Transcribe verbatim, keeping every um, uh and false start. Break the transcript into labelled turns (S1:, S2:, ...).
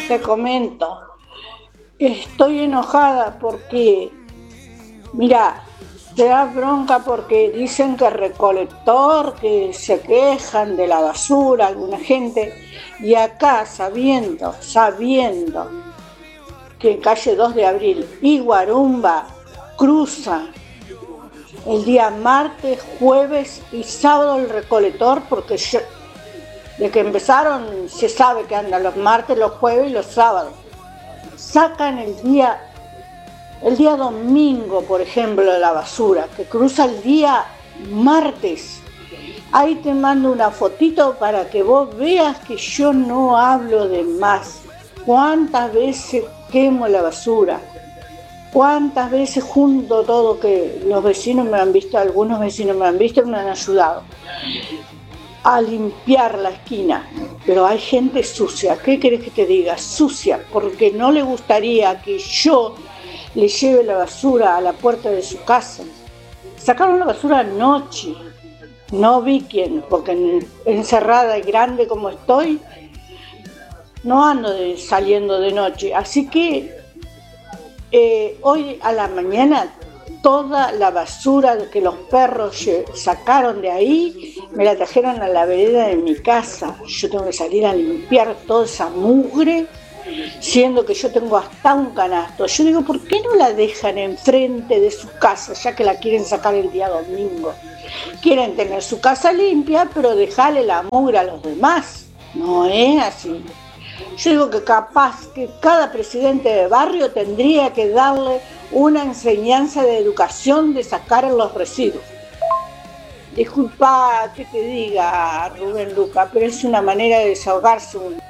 S1: te comento. Estoy enojada porque, mira, te da bronca porque dicen que el recolector, que se quejan de la basura, alguna gente, y acá sabiendo, sabiendo que calle dos de abril y Guarumba cruza el día martes, jueves y sábado el recolector, porque yo, de que empezaron se sabe que andan los martes, los jueves y los sábados. Sacan el día, el día domingo, por ejemplo, la basura, que cruza el día martes. Ahí te mando una fotito para que vos veas que yo no hablo de más. ¿Cuántas veces quemo la basura? ¿Cuántas veces junto todo que los vecinos me han visto, algunos vecinos me han visto y me han ayudado a limpiar la esquina? Pero hay gente sucia, ¿qué querés que te diga? Sucia, porque no le gustaría que yo le lleve la basura a la puerta de su casa. Sacaron la basura anoche, no vi quién, porque encerrada y grande como estoy, no ando de, saliendo de noche, así que eh, hoy a la mañana toda la basura que los perros sacaron de ahí me la trajeron a la vereda de mi casa. Yo tengo que salir a limpiar toda esa mugre, siendo que yo tengo hasta un canasto. Yo digo, ¿por qué no la dejan enfrente de su casa, ya que la quieren sacar el día domingo? Quieren tener su casa limpia, pero dejarle la mugre a los demás. No es así. Yo digo que capaz que cada presidente de barrio tendría que darle una enseñanza de educación de sacar los residuos. Disculpa que te diga, Rubén Luca, pero es una manera de desahogarse uno.